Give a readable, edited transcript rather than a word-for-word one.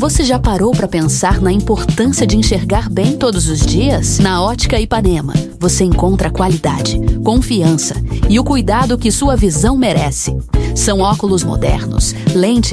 Você já parou para pensar na importância de enxergar bem todos os dias? Na Ótica Ipanema, você encontra qualidade, confiança e o cuidado que sua visão merece. São óculos modernos, lentes